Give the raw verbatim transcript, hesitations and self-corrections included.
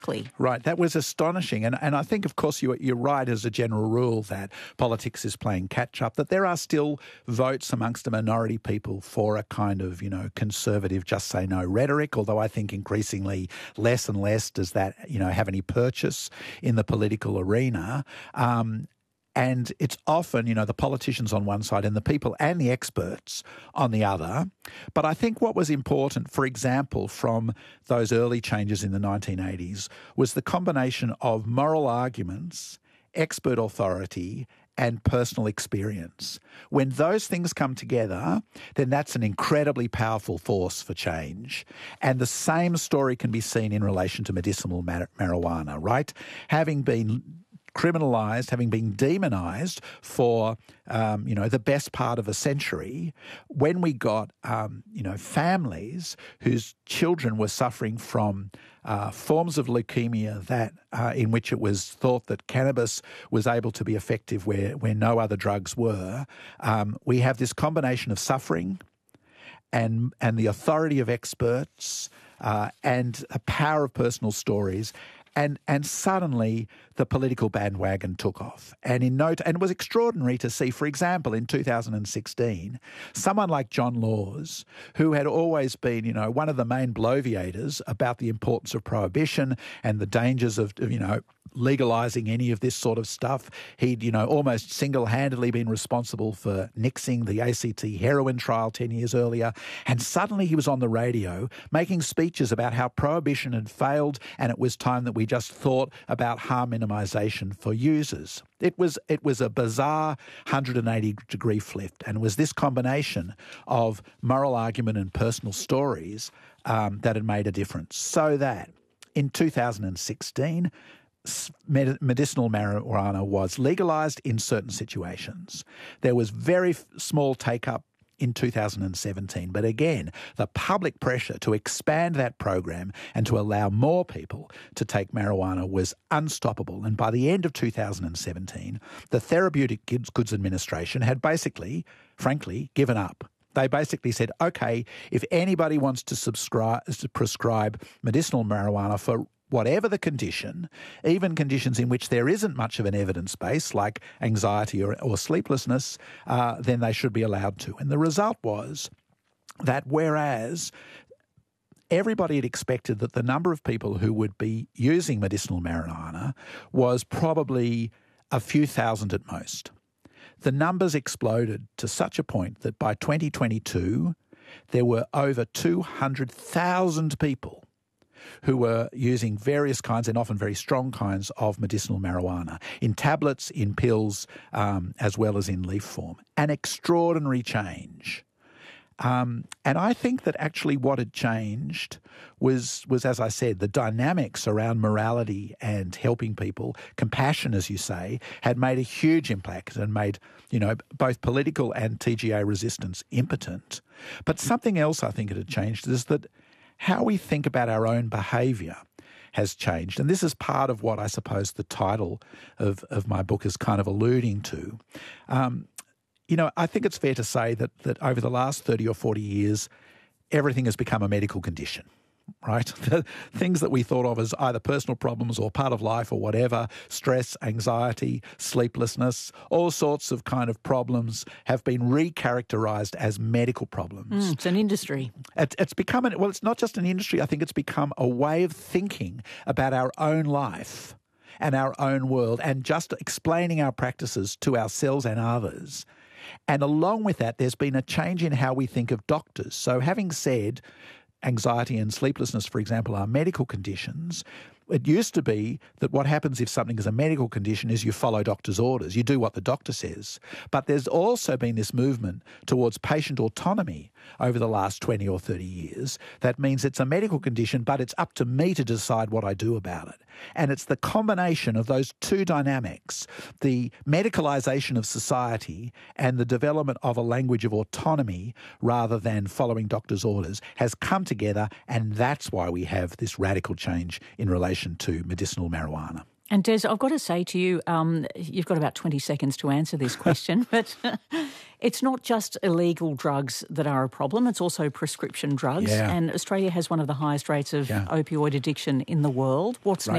Exactly. Right. That was astonishing. And and I think, of course, you, you're right as a general rule that politics is playing catch-up, that there are still votes amongst a minority people for a kind of, you know, conservative just-say-no rhetoric, although I think increasingly less and less does that, you know, have any purchase in the political arena. Um And it's often, you know, the politicians on one side and the people and the experts on the other. But I think what was important, for example, from those early changes in the nineteen eighties was the combination of moral arguments, expert authority and personal experience. When those things come together, then that's an incredibly powerful force for change. And the same story can be seen in relation to medicinal mar- marijuana, right? Having been criminalised, having been demonised for, um, you know, the best part of a century, when we got, um, you know, families whose children were suffering from uh, forms of leukemia that uh, in which it was thought that cannabis was able to be effective where, where no other drugs were, um, we have this combination of suffering and and the authority of experts uh, and a power of personal stories. And and suddenly the political bandwagon took off. And in no t- and it was extraordinary to see, for example, in two thousand sixteen, someone like John Laws, who had always been, you know, one of the main bloviators about the importance of prohibition and the dangers of, you know, legalising any of this sort of stuff. He'd, you know, almost single-handedly been responsible for nixing the A C T heroin trial ten years earlier. And suddenly he was on the radio making speeches about how prohibition had failed and it was time that we just thought about harm minimisation for users. It was it was a bizarre one hundred eighty degree flip, and it was this combination of moral argument and personal stories um, that had made a difference. So that in two thousand sixteen, medicinal marijuana was legalised in certain situations. There was very small take-up in two thousand seventeen. But again, the public pressure to expand that program and to allow more people to take marijuana was unstoppable. And by the end of two thousand seventeen, the Therapeutic Goods Administration had basically, frankly, given up. They basically said, okay, if anybody wants to subscribe, to prescribe medicinal marijuana for whatever the condition, even conditions in which there isn't much of an evidence base, like anxiety or, or sleeplessness, uh, then they should be allowed to. And the result was that whereas everybody had expected that the number of people who would be using medicinal marijuana was probably a few thousand at most, the numbers exploded to such a point that by twenty twenty-two, there were over two hundred thousand people who were using various kinds and often very strong kinds of medicinal marijuana, in tablets, in pills, um, as well as in leaf form. An extraordinary change. Um, and I think that actually what had changed was, was, as I said, the dynamics around morality and helping people, compassion, as you say, had made a huge impact and made, you know, both political and T G A resistance impotent. But something else I think it had changed is that how we think about our own behaviour has changed. And this is part of what I suppose the title of, of my book is kind of alluding to. Um, you know, I think it's fair to say that that over the last thirty or forty years, everything has become a medical condition, right? Things that we thought of as either personal problems or part of life or whatever, stress, anxiety, sleeplessness, all sorts of kind of problems have been recharacterised as medical problems. Mm, it's an industry. It, it's become, an, well, it's not just an industry. I think it's become a way of thinking about our own life and our own world and just explaining our practices to ourselves and others. And along with that, there's been a change in how we think of doctors. So having said anxiety and sleeplessness, for example, are medical conditions, it used to be that what happens if something is a medical condition is you follow doctor's orders. You do what the doctor says. But there's also been this movement towards patient autonomy over the last twenty or thirty years. That means it's a medical condition, but it's up to me to decide what I do about it. And it's the combination of those two dynamics, the medicalisation of society and the development of a language of autonomy rather than following doctor's orders, has come together, and that's why we have this radical change in relation to medicinal marijuana. And Des, I've got to say to you, um, you've got about twenty seconds to answer this question, but it's not just illegal drugs that are a problem, it's also prescription drugs. Yeah. And Australia has one of the highest rates of Yeah. opioid addiction in the world. What's Right.